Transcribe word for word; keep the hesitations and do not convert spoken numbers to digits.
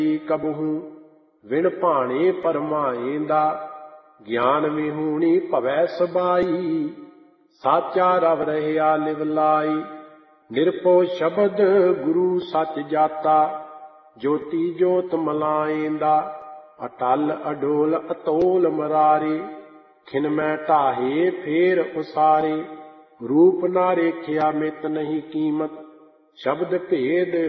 ਕਬਹੂ ਵਿਣ ਭਾਣੇ ਪਰਮਾਏਂਦਾ। ਗਿਆਨ ਵਿਹੂਣੀ ਭਵੈ ਸਬਾਈ ਸਾਚਾ ਰਵ ਰਹਿਆ ਲਿਵ ਲਾਈ। ਨਿਰਭਉ ਸ਼ਬਦ ਗੁਰੂ ਸੱਚ ਜਾਤਾ ਜੋਤੀ ਜੋਤ ਮਲਾਏਂਦਾ। ਅਟਲ ਅਡੋਲ ਅਤੋਲ ਮਰਾਰੇ ਖਿਨ ਮੈਂ ਢਾਹੇ ਫੇਰ ਉਸਾਰੇ। ਰੂਪ ਨਾ ਰੇਖਿਆ ਮਿਤ ਨਹੀਂ ਕੀਮਤ ਸ਼ਬਦ ਭੇਦ